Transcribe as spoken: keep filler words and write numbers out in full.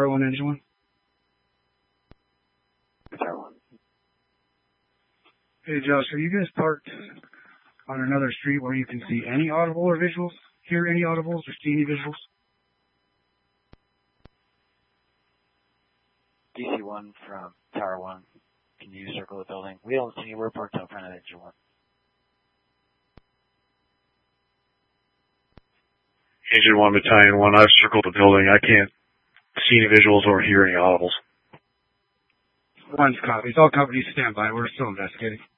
Tower one, Engine one. Tower one. Hey, Josh, are you guys parked on another street where you can see any audible or visuals? Hear any audibles or see any visuals? D C one from Tower one. Can you circle the building? We don't see you. We're parked out front of Engine one. Engine one, Battalion one, I've circled the building. I can't see any visuals or hear any audibles. One's copies. All companies stand by. We're still investigating.